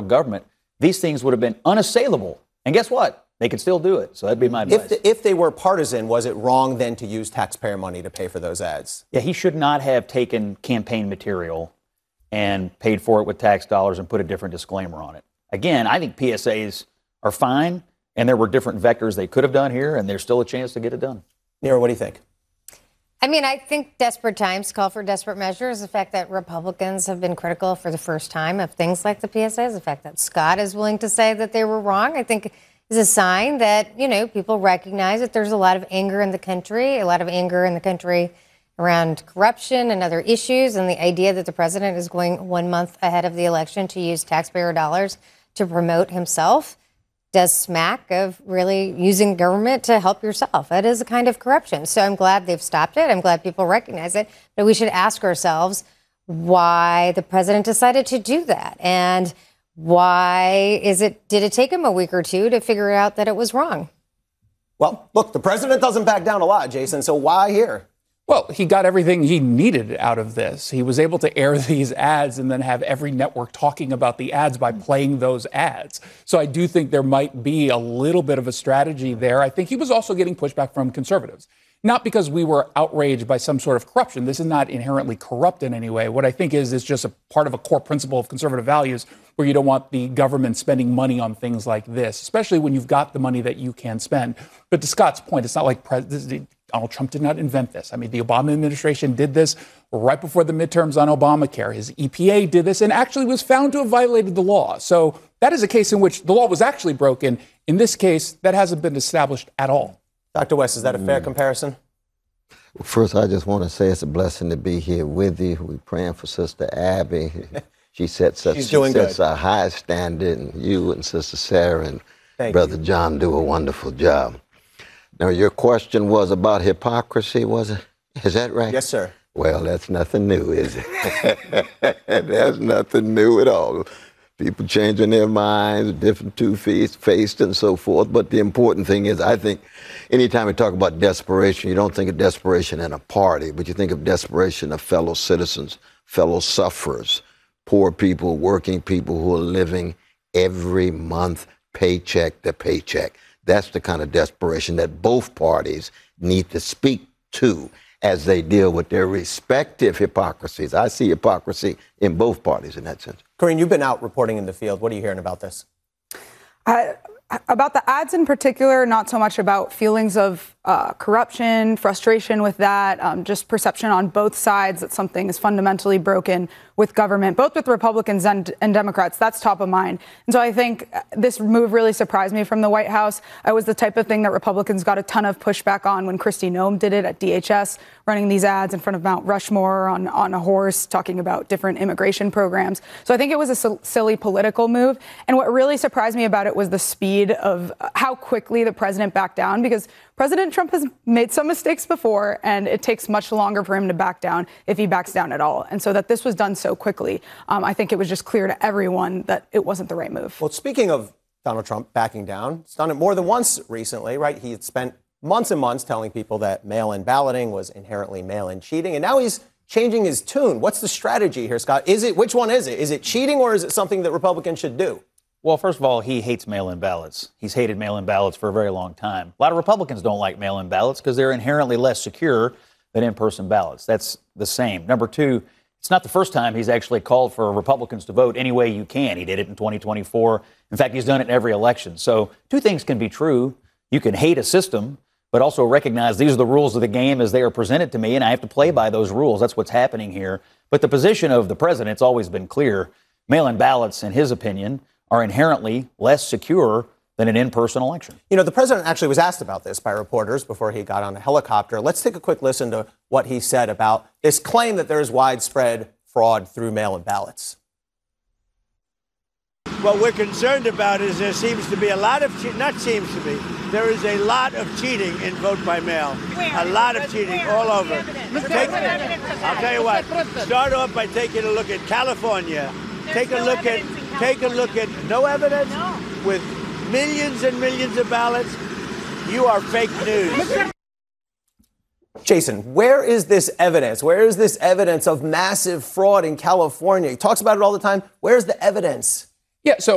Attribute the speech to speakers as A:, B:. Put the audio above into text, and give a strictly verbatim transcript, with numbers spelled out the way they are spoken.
A: government, these things would have been unassailable. And guess what? They could still do it. So that'd be my advice.
B: If, the, if they were partisan, was it wrong then to use taxpayer money to pay for those ads?
A: Yeah, he should not have taken campaign material and paid for it with tax dollars and put a different disclaimer on it. Again, I think P S As are fine, and there were different vectors they could have done here, and there's still a chance to get it done.
B: Neera, what do you think?
C: I mean, I think desperate times call for desperate measures. The fact that Republicans have been critical for the first time of things like the P S As, the fact that Scott is willing to say that they were wrong, I think is a sign that, you know, people recognize that there's a lot of anger in the country, a lot of anger in the country around corruption and other issues, and the idea that the president is going one month ahead of the election to use taxpayer dollars to promote himself does smack of really using government to help yourself. That is a kind of corruption. So I'm glad they've stopped it. I'm glad people recognize it. But we should ask ourselves why the president decided to do that. And why is it, did it take him a week or two to figure out that it was wrong?
B: Well, look, the president doesn't back down a lot, Jason. So why here?
D: Well, he got everything he needed out of this. He was able to air these ads and then have every network talking about the ads by playing those ads. So I do think there might be a little bit of a strategy there. I think he was also getting pushback from conservatives. Not because we were outraged by some sort of corruption. This is not inherently corrupt in any way. What I think is it's just a part of a core principle of conservative values where you don't want the government spending money on things like this, especially when you've got the money that you can spend. But to Scott's point, it's not like President Donald Trump did not invent this. I mean, the Obama administration did this right before the midterms on Obamacare. His E P A did this and actually was found to have violated the law. So that is a case in which the law was actually broken. In this case, that hasn't been established at all.
B: Doctor West, is that a fair comparison?
E: Well, first, I just want to say it's a blessing to be here with you. We're praying for Sister Abby. She set such
B: She's
E: she
B: doing
E: sets
B: good.
E: a high standard, and you and Sister Sarah and
B: Thank
E: Brother
B: you.
E: John do a wonderful job. Now, your question was about hypocrisy, was it? Is that right?
B: Yes, sir.
E: Well, that's nothing new, is it? That's nothing new at all. People changing their minds, different two-faced and so forth. But the important thing is, I think, anytime we talk about desperation, you don't think of desperation in a party, but you think of desperation of fellow citizens, fellow sufferers, poor people, working people who are living every month paycheck to paycheck. That's the kind of desperation that both parties need to speak to as they deal with their respective hypocrisies. I see hypocrisy in both parties in that sense.
B: Corinne, you've been out reporting in the field. What are you hearing about this?
F: Uh, about the ads in particular, not so much about feelings of uh, corruption, frustration with that, um, just perception on both sides that something is fundamentally broken with government, both with Republicans and, and Democrats. That's top of mind. And so I think this move really surprised me from the White House. It was the type of thing that Republicans got a ton of pushback on when Kristi Noem did it at D H S, running these ads in front of Mount Rushmore on, on a horse, talking about different immigration programs. So I think it was a s- silly political move. And what really surprised me about it was the speed of how quickly the president backed down, because President Trump has made some mistakes before, and it takes much longer for him to back down if he backs down at all. And so that this was done so quickly, um, I think it was just clear to everyone that it wasn't the right move.
B: Well, speaking of Donald Trump backing down, he's done it more than once recently, right? He had spent months and months telling people that mail-in balloting was inherently mail-in cheating, and now he's changing his tune. What's the strategy here, Scott? Is it, which one is it? Is it cheating, or is it something that Republicans should do?
A: Well, first of all, he hates mail-in ballots. He's hated mail-in ballots for a very long time. A lot of Republicans don't like mail-in ballots because they're inherently less secure than in-person ballots. That's the same. Number two, it's not the first time he's actually called for Republicans to vote any way you can. He did it in twenty twenty-four. In fact, he's done it in every election. So two things can be true. You can hate a system, but also recognize these are the rules of the game as they are presented to me, and I have to play by those rules. That's what's happening here. But the position of the president's always been clear. Mail-in ballots, in his opinion, are inherently less secure than an in-person election.
B: You know, the president actually was asked about this by reporters before he got on a helicopter. Let's take a quick listen to what he said about this claim that there is widespread fraud through mail-in ballots.
G: What we're concerned about is there seems to be a lot of, che- not seems to be, there is a lot of cheating in vote by mail. A lot of cheating all over. Take, I'll tell you what, start off by taking a look at California. Take a look at, take a look at, no evidence? With millions and millions of ballots, you are fake news.
B: Jason, where is this evidence? Where is this evidence of massive fraud in California? He talks about it all the time. Where's the evidence?
D: Yeah, so